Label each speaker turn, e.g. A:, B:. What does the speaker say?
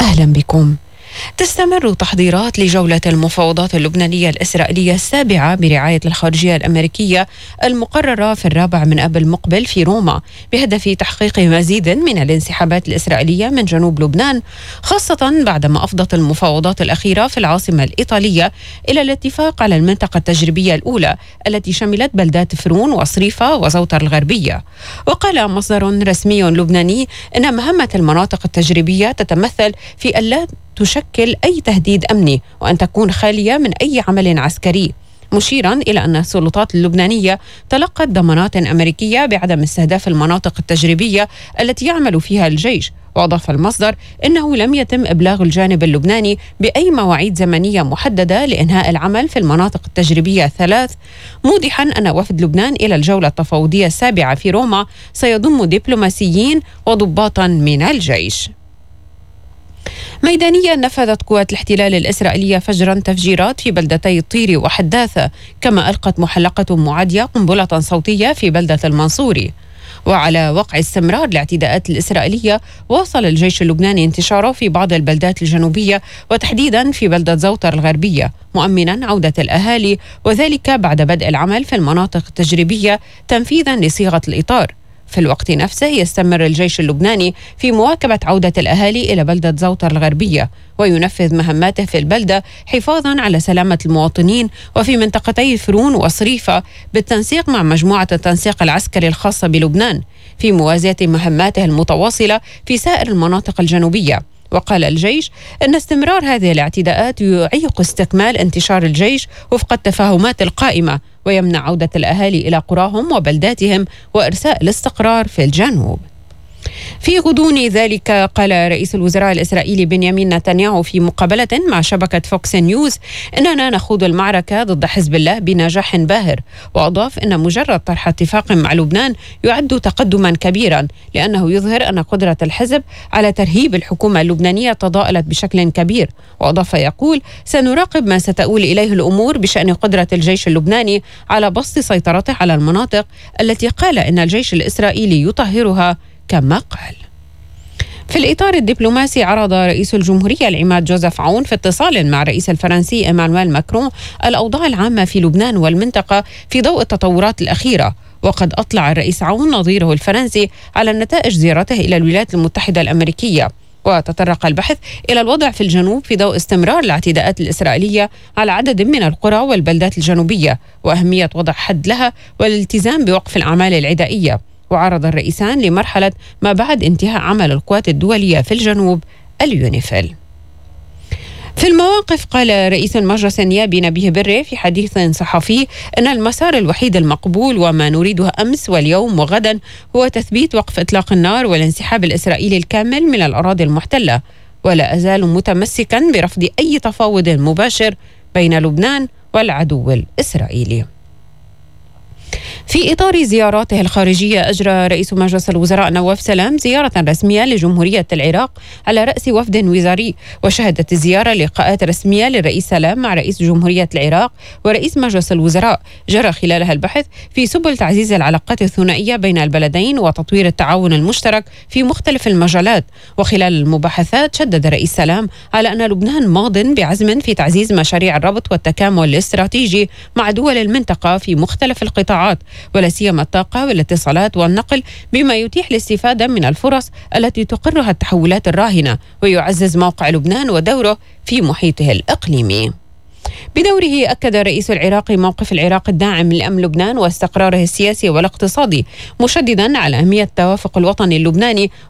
A: أهلا بكم. تستمر تحضيرات لجولة المفاوضات اللبنانية الإسرائيلية السابعة برعاية الخارجية الأمريكية المقررة في 4 من آب المقبل في روما بهدف تحقيق مزيد من الانسحابات الإسرائيلية من جنوب لبنان، خاصة بعدما أفضت المفاوضات الأخيرة في العاصمة الإيطالية إلى الاتفاق على المنطقة التجريبية الأولى التي شملت بلدات فرون وصريفة وزوطر الغربية. وقال مصدر رسمي لبناني إن مهمة المناطق التجريبية تتمثل في ألا تشكل أي تهديد أمني وأن تكون خالية من أي عمل عسكري، مشيرا إلى أن السلطات اللبنانية تلقت ضمانات أمريكية بعدم استهداف المناطق التجريبية التي يعمل فيها الجيش. وأضاف المصدر إنه لم يتم إبلاغ الجانب اللبناني بأي مواعيد زمنية محددة لإنهاء العمل في المناطق التجريبية الثلاث، موضحا أن وفد لبنان إلى الجولة التفاوضية السابعة في روما سيضم دبلوماسيين وضباطا من الجيش. ميدانيا نفذت قوات الاحتلال الإسرائيلية فجرا تفجيرات في بلدتي الطير وحداثة، كما ألقت محلقة معادية قنبلة صوتية في بلدة المنصوري. وعلى وقع استمرار الاعتداءات الإسرائيلية، واصل الجيش اللبناني انتشاره في بعض البلدات الجنوبية وتحديدا في بلدة زوطر الغربية، مؤمنا عودة الأهالي، وذلك بعد بدء العمل في المناطق التجريبية تنفيذا لصيغة الإطار. في الوقت نفسه يستمر الجيش اللبناني في مواكبة عودة الأهالي إلى بلدة زوطر الغربية وينفذ مهماته في البلدة حفاظا على سلامة المواطنين وفي منطقتي فرون وصريفة بالتنسيق مع مجموعة التنسيق العسكري الخاصة بلبنان في موازاة مهماته المتواصلة في سائر المناطق الجنوبية. وقال الجيش أن استمرار هذه الاعتداءات يعيق استكمال انتشار الجيش وفق التفاهمات القائمة ويمنع عودة الأهالي إلى قراهم وبلداتهم وإرساء الاستقرار في الجنوب. في غضون ذلك قال رئيس الوزراء الإسرائيلي بنيامين نتنياهو في مقابلة مع شبكة فوكس نيوز إننا نخوض المعركة ضد حزب الله بنجاح باهر، وأضاف إن مجرد طرح اتفاق مع لبنان يعد تقدما كبيرا لأنه يظهر أن قدرة الحزب على ترهيب الحكومة اللبنانية تضاءلت بشكل كبير. وأضاف يقول: سنراقب ما ستؤول إليه الأمور بشأن قدرة الجيش اللبناني على بسط سيطرته على المناطق التي قال إن الجيش الإسرائيلي يطهرها كما قال. في الإطار الدبلوماسي، عرض رئيس الجمهورية العماد جوزيف عون في اتصال مع الرئيس الفرنسي إيمانويل ماكرون الأوضاع العامة في لبنان والمنطقة في ضوء التطورات الأخيرة. وقد أطلع الرئيس عون نظيره الفرنسي على نتائج زيارته إلى الولايات المتحدة الأمريكية، وتطرق البحث إلى الوضع في الجنوب في ضوء استمرار الاعتداءات الإسرائيلية على عدد من القرى والبلدات الجنوبية وأهمية وضع حد لها والالتزام بوقف الأعمال العدائية. وعرض الرئيسان لمرحلة ما بعد انتهاء عمل القوات الدولية في الجنوب اليونيفيل. في المواقف، قال رئيس المجلس النيابي نبيه بري في حديث صحفي أن المسار الوحيد المقبول وما نريده أمس واليوم وغدا هو تثبيت وقف إطلاق النار والانسحاب الإسرائيلي الكامل من الأراضي المحتلة، ولا أزال متمسكا برفض أي تفاوض مباشر بين لبنان والعدو الإسرائيلي. في إطار زياراته الخارجية، أجرى رئيس مجلس الوزراء نواف سلام زيارة رسمية لجمهورية العراق على رأس وفد وزاري، وشهدت الزيارة لقاءات رسمية للرئيس سلام مع رئيس جمهورية العراق ورئيس مجلس الوزراء جرى خلالها البحث في سبل تعزيز العلاقات الثنائية بين البلدين وتطوير التعاون المشترك في مختلف المجالات. وخلال المباحثات شدد الرئيس سلام على أن لبنان ماض بعزم في تعزيز مشاريع الربط والتكامل الاستراتيجي مع دول المنطقة في مختلف القطاعات ولا سيما الطاقة والاتصالات والنقل، بما يتيح الاستفادة من الفرص التي تقرها التحولات الراهنة ويعزز موقع لبنان ودوره في محيطه الإقليمي. بدوره أكد الرئيس العراقي موقف العراق الداعم لأمن لبنان واستقراره السياسي والاقتصادي، مشددا على أهمية التوافق الوطني اللبناني